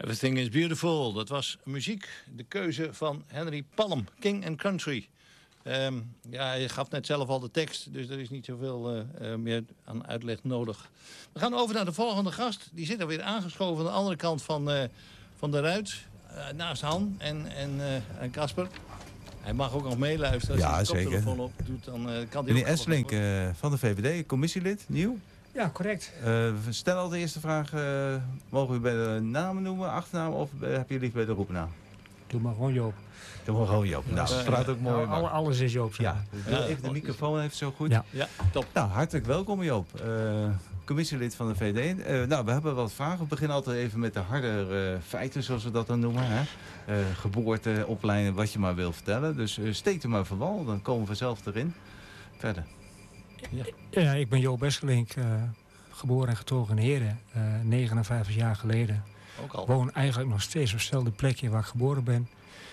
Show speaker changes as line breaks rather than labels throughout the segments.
Everything is Beautiful. Dat was muziek. De keuze van Henry Palm, King and Country. Je gaf net zelf al de tekst, dus er is niet zoveel meer aan uitleg nodig. We gaan over naar de volgende gast. Die zit er weer aangeschoven aan de andere kant van de ruit. Naast Han en Casper. Hij mag ook nog meeluisteren. Als hij de koptelefoon op doet, dan kan hij.
Meneer Esselink van de VVD, commissielid, nieuw.
Ja, correct.
Stel al de eerste vraag. Mogen we bij de namen noemen, achternaam, of heb je liever bij de roepnaam?
Doe maar gewoon Joop.
Doe maar gewoon Joop. Nou, dat praat ook mooi.
Alles is Joop.
Ja, even de microfoon even zo goed.
Ja, top.
Nou, hartelijk welkom Joop. Commissielid van de VVD. We hebben wat vragen. We beginnen altijd even met de harde feiten, zoals we dat dan noemen. Hè? Geboorte, opleiding, wat je maar wil vertellen. Dus steek er maar van wal, dan komen we zelf erin. Verder.
Ja, ik ben Joop Esselink, geboren en getogen in Heerden, 59 jaar geleden.
Ook al.
Woon eigenlijk nog steeds op hetzelfde plekje waar ik geboren ben.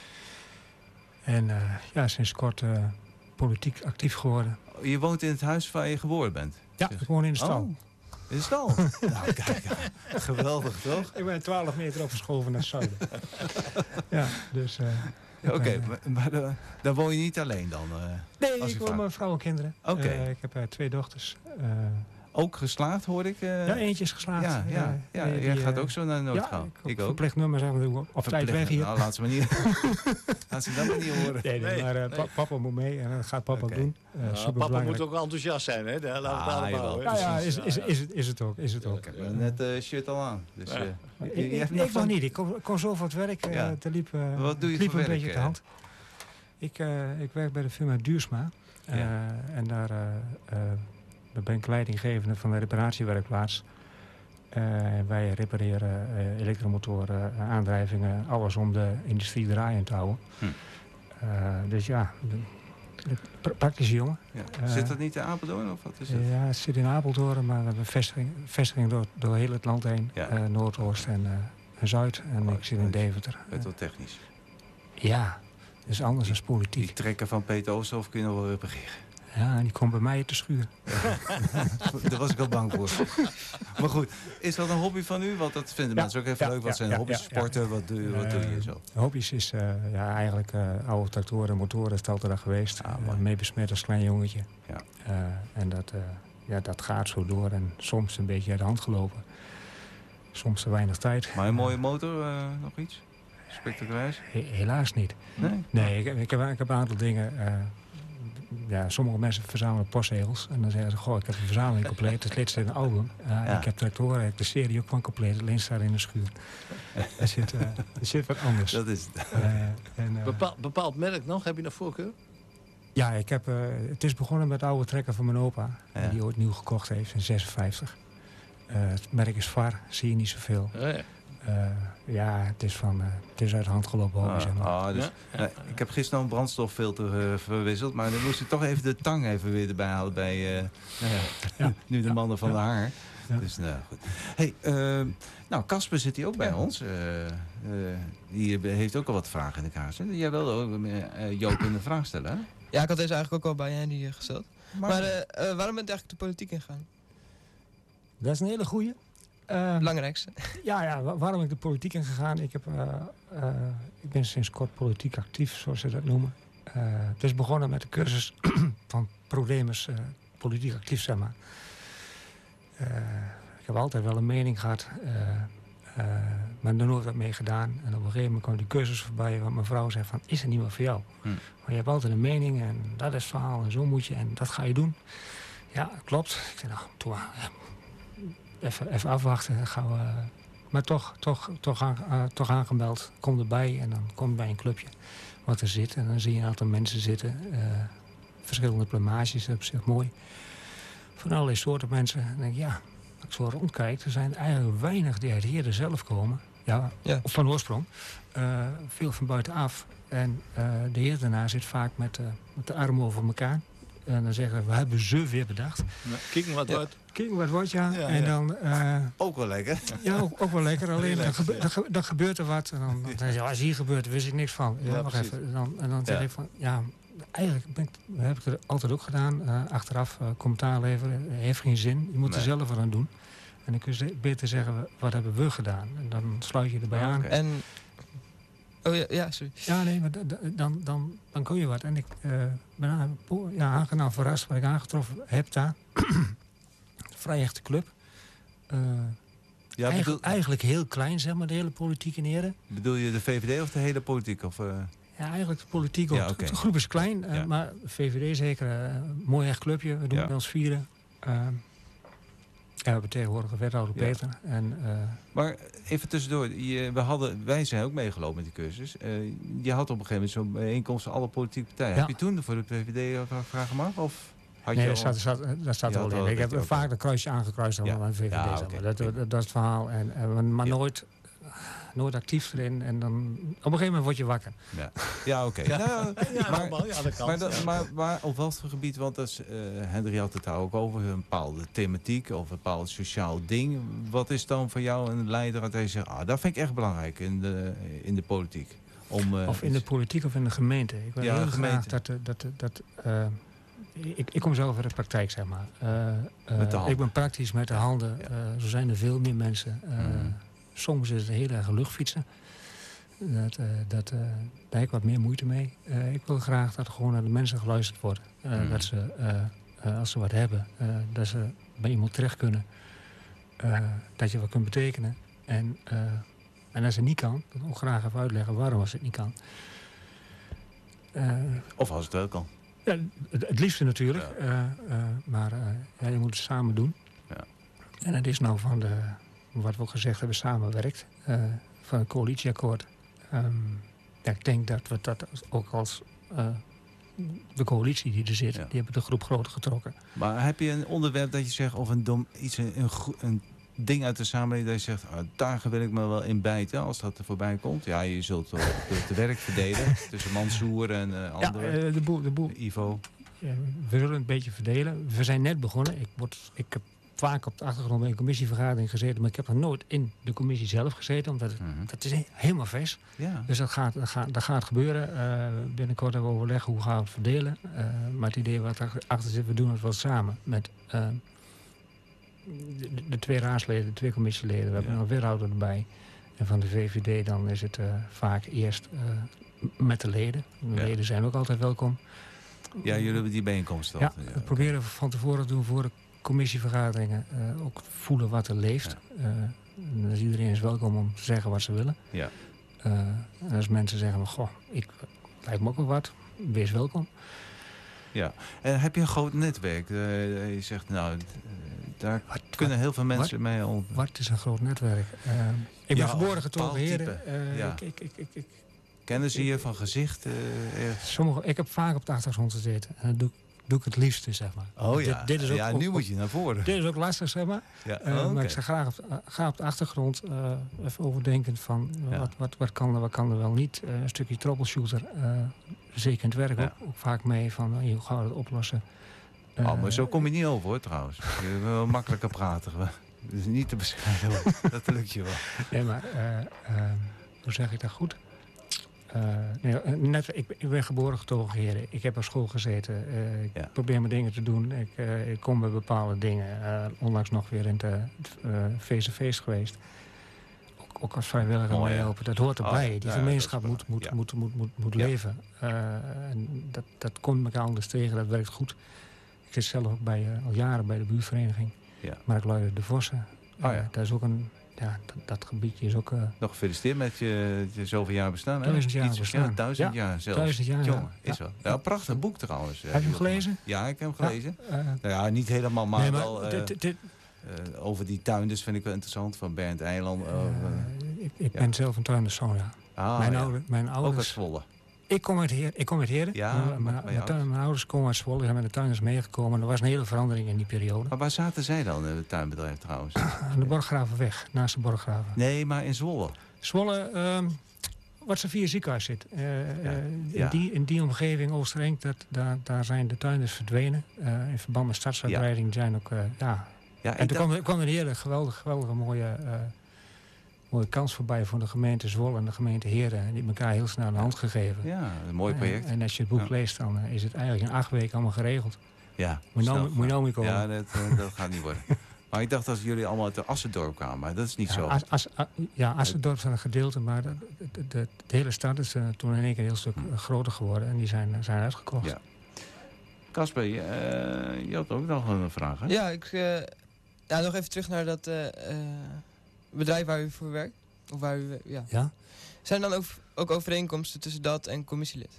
En sinds kort politiek actief geworden.
Je woont in het huis waar je geboren bent?
Ja, ik woon in de stal.
Oh, in de stal? Nou, kijk, geweldig toch?
Ik ben 12 meter opgeschoven naar het zuiden. Ja, dus...
Oké, maar dan woon je niet alleen dan?
Nee, ik woon met mijn vrouw en kinderen.
Oké.
Ik heb 2 dochters.
Ook geslaagd, hoor ik?
Ja, eentje is geslaagd.
Ja, jij gaat ook zo naar de noodgaan.
Ja, ik ook. Verplicht nummer zeggen we op tijd weg hier.
Nou, laat ze dat maar niet horen.
Nee. Maar papa moet mee en dat gaat papa doen.
Papa moet ook wel enthousiast zijn, hè? Laten we het allemaal houden.
Is het ook.
Ik heb net shirt al aan. Dus,
ik nog niet. Ik kom zo van het werk.
Wat doe je
liep
voor
een
werk?
beetje de hand. Ik werk bij de firma Duursma. En daar ben ik leidinggevende van de reparatiewerkplaats. Wij repareren elektromotoren, aandrijvingen, alles om de industrie draaiend te houden. Dus ja, praktische jongen.
Ja. Zit dat niet in Apeldoorn of wat is het?
Ja, het zit in Apeldoorn, maar we hebben vestiging door heel het land heen. Ja. Noordoost en Zuid. En ik zit in Deventer.
Het wel technisch.
Ja, dat is anders dan politiek.
Die trekken van Peter Oosterhoff kun je nog wel repareren.
Ja, en die komt bij mij te schuur.
Daar was ik al bang voor. Maar goed, is dat een hobby van u? Want dat vinden mensen ook even leuk. Wat zijn hobby's? Sporten? Wat doe je zo?
Hobby's is eigenlijk oude tractoren, motoren, is het altijd geweest. Mee besmet als klein jongetje. Ja. En dat gaat zo door. En soms een beetje uit de hand gelopen. Soms te weinig tijd.
Maar een mooie motor, nog iets? Spectaculairs?
Helaas niet. Nee, ik heb een aantal dingen... sommige mensen verzamelen postzegels. En dan zeggen ze, ik heb een verzameling compleet. Het zit in een album. Ik heb tractoren, ik heb de serie ook van compleet. Alleen staat in de schuur. Er zit wat anders.
Dat is
bepaald merk nog? Heb je nog voorkeur?
Ja, het is begonnen met de oude trekker van mijn opa. Die ooit nieuw gekocht heeft in 56. Het merk is VAR, zie je niet zoveel. Het is uit de hand gelopen hobby, zeg maar.
Ik heb gisteren een brandstoffilter verwisseld, maar dan moest ik toch even de tang even weer erbij halen bij nu de mannen van de haar. Ja. Dus goed. Hey, Casper zit hier ook bij ons. Die heeft ook al wat vragen in de kaart. Jij wilde ook Joop een vraag stellen, hè?
Ja, ik had deze eigenlijk ook al bij Andy gesteld. Maar waarom bent u eigenlijk de politiek ingegaan?
Dat is een hele goeie.
Belangrijkste.
Waarom ik de politiek in gegaan? Ik ben sinds kort politiek actief, zoals ze dat noemen. Het is begonnen met de cursus van ProDemos politiek actief, zeg maar. Ik heb altijd wel een mening gehad, maar er nooit wat mee gedaan. En op een gegeven moment kwam die cursus voorbij, want mijn vrouw zei van, is er niet wat voor jou? Maar je hebt altijd een mening en dat is het verhaal en zo moet je en dat ga je doen. Ja, klopt. Ik zei, toe even afwachten. Gaan we, maar toch aangemeld. Kom erbij en dan kom je bij een clubje wat er zit. En dan zie je een aantal mensen zitten. Verschillende plamages, dat is op zich mooi. Van allerlei soorten mensen. En dan denk ik, als ik zo rondkijk, er zijn eigenlijk weinig die uit Heerden zelf komen. Of van oorsprong. Veel van buitenaf. En de Heerdenaar zit vaak met de armen over elkaar. En dan zeggen we hebben ze weer bedacht.
Kieken wat wordt.
Kieken wat wordt, En dan...
ook wel lekker.
Ja, ook wel lekker. Alleen dan gebeurt er wat. En dan zeg je, als hier gebeurt, wist ik niks van. Wacht even. En dan zeg ik van, eigenlijk heb ik het altijd ook gedaan. Achteraf commentaar leveren. Heeft geen zin. Je moet er zelf wat aan doen. En dan kun je beter zeggen, wat hebben we gedaan? En dan sluit je erbij aan.
oké.
En... Oh ja, sorry.
Ja, nee, maar dan kun je wat. En ik ben aangenaam verrast wat ik aangetroffen heb daar. Vrij echte club. Eigenlijk heel klein, zeg maar, de hele politiek in Ede.
Bedoel je de VVD of de hele politiek? Of,
Ja, eigenlijk de politiek ook.
Ja, oké.
De groep is klein,
Ja.
maar VVD zeker. Mooi echt clubje, we doen
Ja.
bij ons vieren. We hebben tegenwoordig een wethouder
Ja.
Peter. En,
Maar even tussendoor, wij zijn ook meegelopen met die cursus. Je had op een gegeven moment zo'n bijeenkomst van alle politieke partijen.
Ja.
Heb je toen voor de VVD vragen mag? Of had
nee,
je
daar staat
Je
er
had
wel
al
in. Ik
een
heb
beetje
vaak een kruisje aangekruist aan de VVD.
Ja,
zeg
oké.
maar. Dat is het verhaal. Maar
Ja.
nooit actief erin. En dan, op een gegeven moment word je wakker.
Ja, oké.
Ja.
Nou,
Ja,
maar-
normaal, ja, dat kan.
maar op wat voor gebied? Want Henry had het daar ook over een bepaalde thematiek of een bepaald sociaal ding. Wat is dan voor jou een leider dat hij zegt, dat vind ik echt belangrijk in de politiek?
Of in de politiek of in de gemeente. Ik wil
Ja,
heel
gemeente.
graag ik kom zelf uit de praktijk, zeg maar.
Met de hand.
Ik ben praktisch met de handen.
Ja.
Zo zijn er veel meer mensen.
Mhm.
Soms is het heel erg luchtfietsen. Daar heb ik wat meer moeite mee. Ik wil graag dat er gewoon naar de mensen geluisterd wordt. Dat ze, als ze wat hebben, dat ze bij iemand terecht kunnen. Dat je wat kunt betekenen. En als het niet kan, dan ook graag even uitleggen waarom als het niet kan.
Of als het wel kan.
Ja, het liefste natuurlijk. Maar je moet het samen doen.
Ja.
En het is nou van wat we ook gezegd hebben, samenwerkt. Van het coalitieakkoord. Ik denk dat we dat ook als de coalitie die er zit,
Ja.
die hebben de groep groot getrokken.
Maar heb je een onderwerp dat je zegt, of een ding uit de samenleving dat je zegt, daar wil ik me wel in bijten als dat er voorbij komt? Ja, je zult het werk verdelen tussen Mansour en anderen.
De boel.
Ivo.
We zullen een beetje verdelen. We zijn net begonnen. Ik heb vaak op de achtergrond bij een commissievergadering gezeten, maar ik heb nog nooit in de commissie zelf gezeten, omdat dat is helemaal vers.
Ja.
Dus dat gaat gebeuren. Binnenkort hebben we overleg hoe gaan we het verdelen. Maar het idee wat erachter zit, we doen het wel samen met de twee raadsleden, de twee commissieleden. We hebben een wethouder erbij. En van de VVD dan is het vaak eerst met de leden. De leden zijn ook altijd welkom.
Ja, jullie hebben die bijeenkomst al.
Ja, we proberen van tevoren te doen voor de commissievergaderingen. Ook voelen wat er leeft. Dus iedereen is welkom om te zeggen wat ze willen.
Ja.
En als mensen zeggen, goh, lijkt me ook wel wat, wees welkom.
Ja. En heb je een groot netwerk? Je zegt, nou, daar kunnen heel veel mensen mee om.
Wat is een groot netwerk? Ik ben geboren getogen heren.
Ja. Kennen ze je van gezicht?
Ik heb vaak op de achtergrond gezeten. En dat doe ik het liefste, zeg maar.
Oh ja,
dit is ook,
nu moet je naar voren.
Dit is ook lastig, zeg maar.
Ja.
Maar ik zeg graag ga op de achtergrond even overdenken van wat kan er wel niet. Een stukje troubleshooter, zeker in het werk ook vaak mee van hoe gaan we het oplossen.
Maar zo kom je niet over hoor trouwens. Je wil wel makkelijker praten. Dus niet te bescheiden hoor. Dat lukt je wel.
Nee, maar hoe zeg ik dat goed? Ik ben geboren getogen heren. Ik heb op school gezeten. Ik probeer mijn dingen te doen. Ik kom bij bepaalde dingen. Onlangs nog weer in het feest geweest. Ook als vrijwilliger mee helpen. Dat hoort erbij. Die gemeenschap moet leven. En dat komt elkaar anders tegen. Dat werkt goed. Ik zit zelf ook al jaren bij de buurtvereniging.
Ja.
Mark-Luider de Vossen. Dat is ook een... Ja, dat gebiedje is ook...
Nog gefeliciteerd met je zoveel jaar bestaan.
1000 jaar bestaan.
Ja, 1000 jaar zelfs.
1000 jaar,
Jongen, is wel. Ja, prachtig boek trouwens.
Heb je hem gelezen?
Ja, ik heb hem gelezen. Niet helemaal, maar wel...
dit
over die tuinders vind ik wel interessant, van Bernd Eiland.
Ik ben zelf een tuinderszoon, ja. Mijn ouders...
Ook uit Zwolle.
Ik kom uit Heren.
Ja,
mijn ouders komen uit Zwolle. Ze zijn met de tuinders meegekomen. Er was een hele verandering in die periode.
Maar waar zaten zij dan, het tuinbedrijf trouwens?
Aan de Borggravenweg, naast de Borggraven.
Nee, maar in Zwolle.
Zwolle, wat Sophia ziekenhuis zit. In die omgeving, Oostenrijk, daar zijn de tuinders verdwenen. In verband met stadsuitbreiding zijn ook... en toen kwam een hele geweldige mooie kans voorbij voor de gemeente Zwolle en de gemeente Heren. En die hebben elkaar heel snel de hand gegeven.
Ja, een mooi project.
En als je het boek leest, dan is het eigenlijk in 8 weken allemaal geregeld.
Ja,
moet je nou mee komen.
Ja, dat gaat niet worden. Maar ik dacht dat jullie allemaal uit de Assendorp kwamen. Maar dat is niet zo.
Assendorp is een gedeelte, maar de hele stad is toen in één keer een heel stuk groter geworden. En die zijn uitgekocht.
Ja. Casper, je had ook nog een vraag, hè?
Ja, nog even terug naar dat bedrijf waar u voor werkt. Of waar u,
Ja?
Zijn er dan ook overeenkomsten tussen dat en commissielid?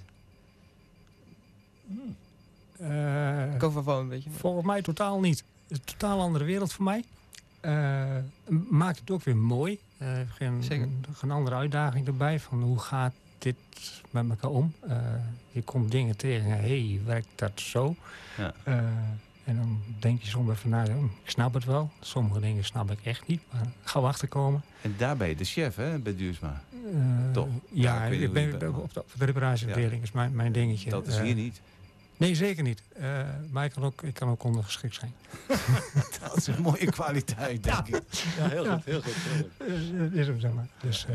Ik overval een beetje.
Volgens mij totaal niet. Het is een totaal andere wereld voor mij. Maakt het ook weer mooi. Geen andere uitdaging erbij. Van hoe gaat dit met elkaar om? Je komt dingen tegen. Hey, werkt dat zo?
Ja.
En dan denk je soms even na. Ik snap het wel. Sommige dingen snap ik echt niet. Maar gauw achterkomen.
En daar ben je de chef, hè, bij Duursma? Toch?
Ja,
ik
ik ben op de reparatieafdeling. Is mijn dingetje.
Dat is hier niet.
Nee, zeker niet. Maar ik kan ook ondergeschikt zijn.
Dat is een mooie kwaliteit, denk ik.
Ja, heel goed, heel goed.
Dat is hem, zeg maar. Dus,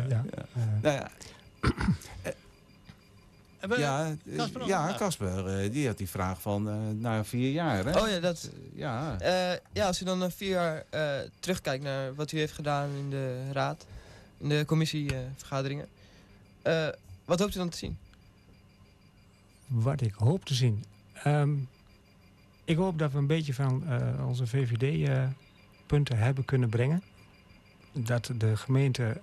Casper, die had die vraag van na 4 jaar, hè?
Oh ja, dat... als u dan na 4 jaar terugkijkt naar wat u heeft gedaan in de raad, in de commissievergaderingen, wat hoopt u dan te zien?
Wat ik hoop te zien? Ik hoop dat we een beetje van onze VVD-punten hebben kunnen brengen. Dat de gemeente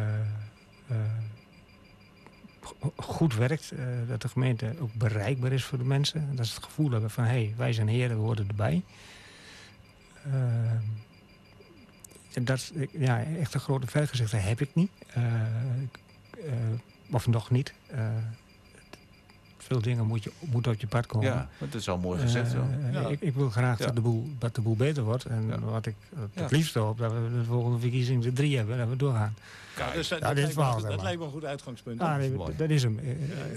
goed werkt. Dat de gemeente ook bereikbaar is voor de mensen. Dat ze het gevoel hebben van, hey, wij zijn heren, we horen erbij. Echt een grote vergezichten heb ik niet. Of nog niet. Veel dingen moeten op je pad komen.
Ja, dat is al mooi gezegd zo.
Ik wil graag dat de boel beter wordt. En wat ik het liefst hoop, dat we de volgende verkiezing de 3 hebben. Dat we doorgaan.
Dat lijkt me een goed uitgangspunt.
Dat is hem.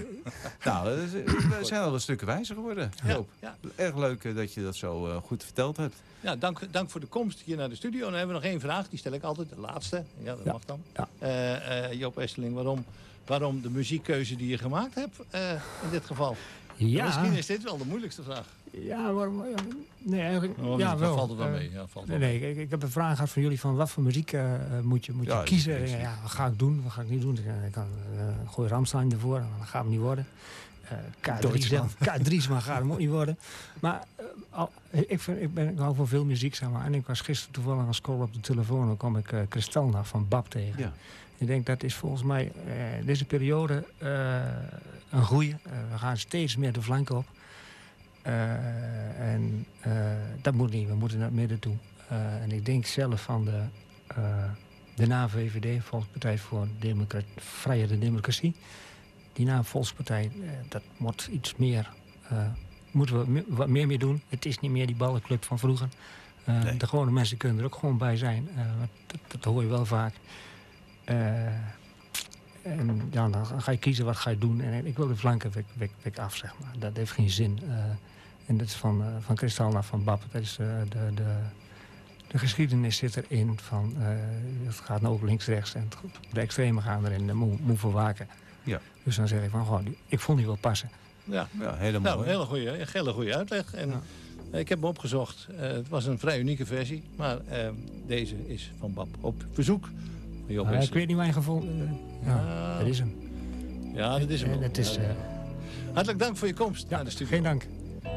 We zijn al een stuk wijzer geworden.
Ja.
Erg leuk dat je dat zo goed verteld hebt.
Ja, dank voor de komst hier naar de studio. Dan hebben we nog 1 vraag, die stel ik altijd, de laatste. Ja, dat mag dan. Ja. Joop Esseling, waarom de muziekkeuze die je gemaakt hebt in dit geval?
Ja.
Misschien is dit wel de moeilijkste vraag.
Ja, waarom? Nee, eigenlijk.
Wel. Valt het wel mee. Ja,
ik heb een vraag gehad van jullie van wat voor muziek moet je kiezen. Wat ga ik doen? Wat ga ik niet doen? Ik kan gooi Rammstein ervoor, dat gaat hem niet worden. K3 gaat hem ook niet worden. Maar ik hou van veel muziek, zeg maar. En ik was gisteren toevallig aan scrollen op de telefoon. Dan kwam ik Kristalna van Bab tegen. Ja. Ik denk dat is volgens mij deze periode een goeie. We gaan steeds meer de flank op. Dat moet niet, we moeten naar het midden toe. En ik denk zelf van de naam VVD, Volkspartij voor Vrijere Democratie. Die naam Volkspartij, dat moet iets meer, moeten we wat meer mee doen. Het is niet meer die ballenclub van vroeger. De gewone mensen kunnen er ook gewoon bij zijn. Dat hoor je wel vaak. En dan ga je kiezen wat ga je doen. En ik wil de flanken weg af, zeg maar. Dat heeft geen zin. En dat is van Kristalna van Bab. Dat is de geschiedenis zit erin. Het gaat nou ook links-rechts. En de extremen gaan erin. Daar moet voor waken. Ja. Dus dan zeg ik van, ik vond die wel passen.
Ja,
helemaal
een hele goede uitleg. En ik heb hem opgezocht. Het was een vrij unieke versie. Maar deze is van Bab op verzoek.
Ik weet niet waar je gevonden. Dat is hem.
Ja, dat is hem. Hartelijk dank voor je komst naar de studio.
Geen dank.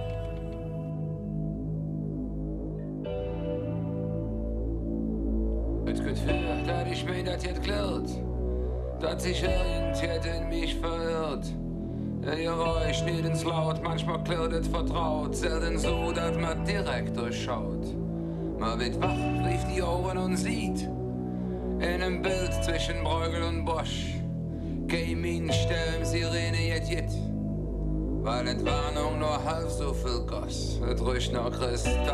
Het Gefühl, dat ich mir das jetzt klärt, dass sich irgendjemand in mich verirrt. Ein Geräusch, nicht ins Laut, manchmal klärt es vertraut, selten so, dass man direkt durchschaut. Man wird wach, rief die Augen und sieht, in einem Bild zwischen Bruegel und Bosch, kein Minenstern, Sirene, jet, weil es war noch nur halb so viel Gas, es riecht nach Kristall.